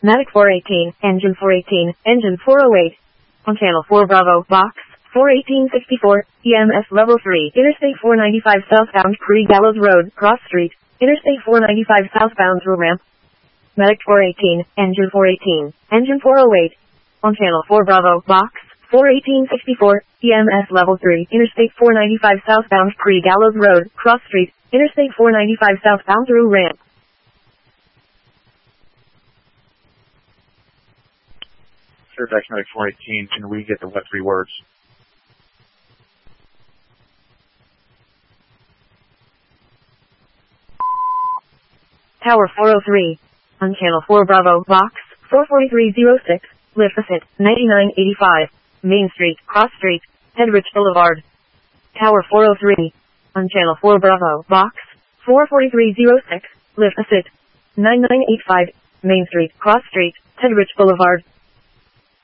Matic 418, engine 418, engine 408. On channel 4 Bravo, box 41864, EMS level 3, Interstate 495 southbound Pre-Gallows Road, Cross Street, Interstate 495 southbound through ramp. Medic 418, engine 418, engine 408. On channel 4 Bravo, box 41864, EMS level 3, Interstate 495 southbound Pre-Gallows Road, Cross Street, Interstate 495 southbound through ramp. Fairfax Medic 418, can we get the what 3 words? Tower 403. On channel 4 Bravo, box 44306, lift assist 9985, Main Street, Cross Street, Headrich Boulevard. Tower 403. On channel 4 Bravo, box 44306, lift assist 9985, Main Street, Cross Street, Headrich Boulevard.